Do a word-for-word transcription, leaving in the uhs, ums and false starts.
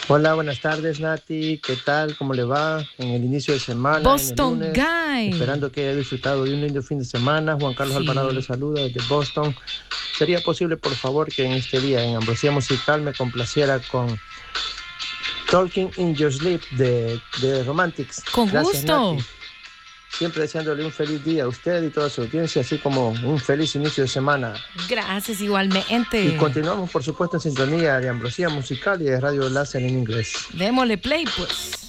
Hola, buenas tardes, Nati. ¿Qué tal? ¿Cómo le va en el inicio de semana? Boston En el lunes, Guy. esperando que haya disfrutado de un lindo fin de semana. Juan Carlos Sí. Alvarado le saluda desde Boston. ¿Sería posible, por favor, que en este día en Ambrosía Musical me complaciera con Talking in Your Sleep de, de Romantics? Con Gracias, gusto. Nati. Siempre deseándole un feliz día a usted y toda su audiencia, así como un feliz inicio de semana. Gracias igualmente. Y continuamos, por supuesto, en sintonía de Ambrosía Musical y de Radio Láser en inglés. Démosle play, pues.